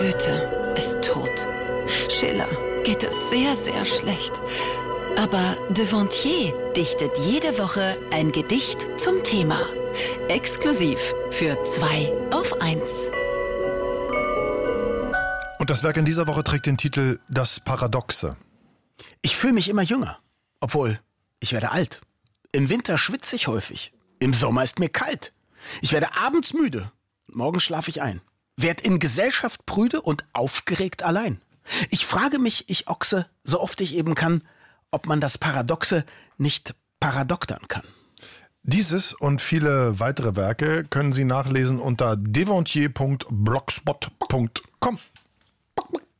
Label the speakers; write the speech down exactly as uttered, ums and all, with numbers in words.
Speaker 1: Goethe ist tot. Schiller geht es sehr, sehr schlecht. Aber Devontier dichtet jede Woche ein Gedicht zum Thema. Exklusiv für zwei auf eins.
Speaker 2: Und das Werk in dieser Woche trägt den Titel Das Paradoxe.
Speaker 3: Ich fühle mich immer jünger, obwohl ich werde alt. Im Winter schwitze ich häufig, im Sommer ist mir kalt. Ich werde abends müde, morgens schlafe ich ein. Werd in Gesellschaft prüde und aufgeregt allein. Ich frage mich, ich Ochse, so oft ich eben kann, ob man das Paradoxe nicht paradoktern kann.
Speaker 2: Dieses und viele weitere Werke können Sie nachlesen unter devontier punkt blogspot punkt com.